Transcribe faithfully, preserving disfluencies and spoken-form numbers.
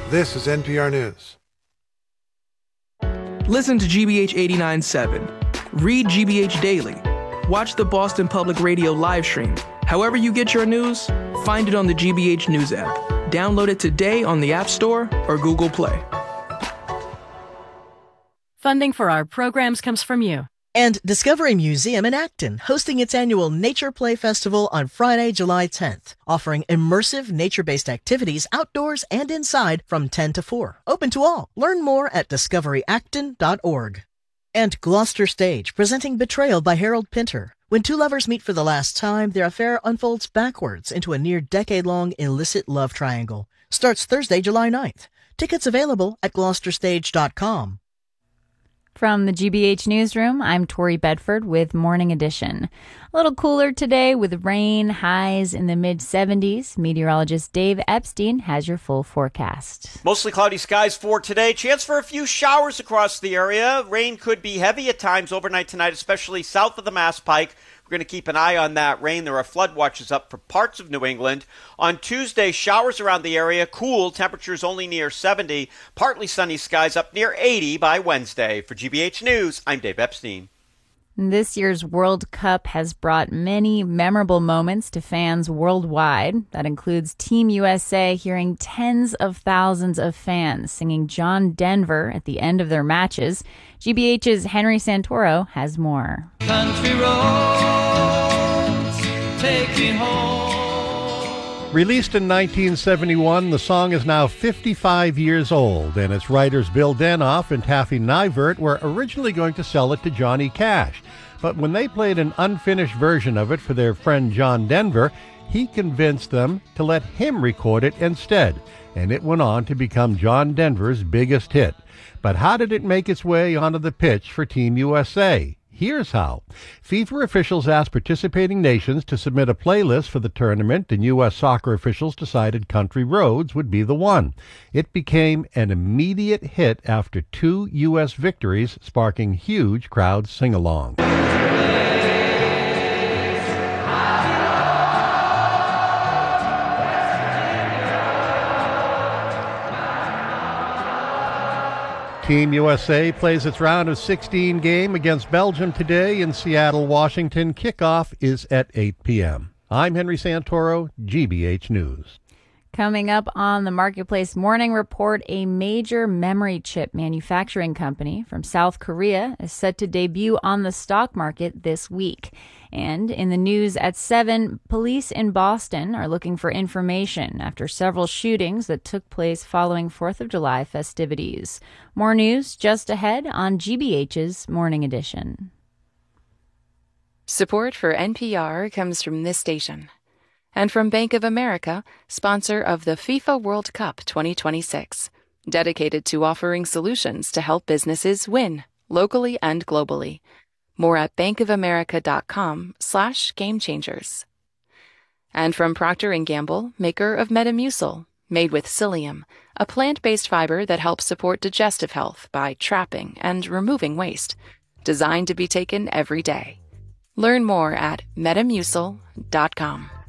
This is N P R News. Listen to G B H eighty-nine point seven. Read G B H Daily. Watch the Boston Public Radio live stream. However you get your news, find it on the G B H News app. Download it today on the App Store or Google Play. Funding for our programs comes from you. And Discovery Museum in Acton, hosting its annual Nature Play Festival on Friday, July tenth, offering immersive nature-based activities outdoors and inside from ten to four. Open to all. Learn more at discovery acton dot org. And Gloucester Stage, presenting Betrayal by Harold Pinter. When two lovers meet for the last time, their affair unfolds backwards into a near decade-long illicit love triangle. Starts Thursday, July ninth. Tickets available at gloucester stage dot com. From the G B H Newsroom, I'm Tori Bedford with Morning Edition. A little cooler today with rain, highs in the mid seventies. Meteorologist Dave Epstein has your full forecast. Mostly cloudy skies for today. Chance for a few showers across the area. Rain could be heavy at times overnight tonight, especially south of the Mass Pike. We're going to keep an eye on that rain. There are flood watches up for parts of New England. On Tuesday, showers around the area, cool, temperatures only near seventy, partly sunny skies up near eighty by Wednesday. For G B H News, I'm Dave Epstein. This year's World Cup has brought many memorable moments to fans worldwide. That includes Team U S A hearing tens of thousands of fans singing John Denver at the end of their matches. G B H's Henry Santoro has more. Country roads, take me home. Released in nineteen seventy-one, the song is now fifty-five years old, and its writers Bill Denoff and Taffy Nyvert were originally going to sell it to Johnny Cash. But when they played an unfinished version of it for their friend John Denver, he convinced them to let him record it instead, and it went on to become John Denver's biggest hit. But how did it make its way onto the pitch for Team U S A? Here's how. FIFA officials asked participating nations to submit a playlist for the tournament, and U S soccer officials decided Country Roads would be the one. It became an immediate hit after two U S victories, sparking huge crowd sing-along. Team U S A plays its round of sixteen game against Belgium today in Seattle, Washington. Kickoff is at eight p.m. I'm Henry Santoro, G B H News. Coming up on the Marketplace Morning Report, a major memory chip manufacturing company from South Korea is set to debut on the stock market this week. And in the news at seven, police in Boston are looking for information after several shootings that took place following fourth of July festivities. More news just ahead on G B H's Morning Edition. Support for N P R comes from this station. And from Bank of America, sponsor of the FIFA World Cup twenty twenty-six, dedicated to offering solutions to help businesses win, locally and globally. More at bankofamerica.com slash game changers. And from Procter and Gamble, maker of Metamucil, made with psyllium, a plant-based fiber that helps support digestive health by trapping and removing waste, designed to be taken every day. Learn more at metamucil dot com.